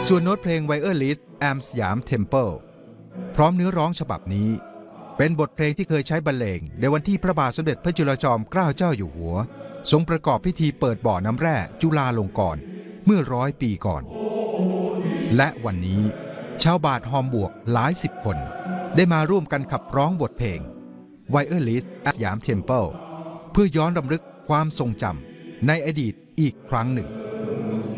ส่วนโน้ตเพลง Violet am Siam Temple พร้อมเนื้อร้องฉบับนี้เป็นบทเพลงที่เคยใช้บรรเลงในวันที่พระบาทสมเด็จพระจุลจอมเกล้าเจ้าอยู่หัวทรงประกอบพิธีเปิดบ่อน้ำแร่จุฬาลงกรณ์เมื่อ100 ปีก่อนและวันนี้ชาวบาทฮอมบวกหลายสิบคนได้มาร่วมกันขับร้องบทเพลง Violet am Siam Temple เพื่อย้อนรำลึกความทรงจำในอดีตอีกครั้งหนึ่ง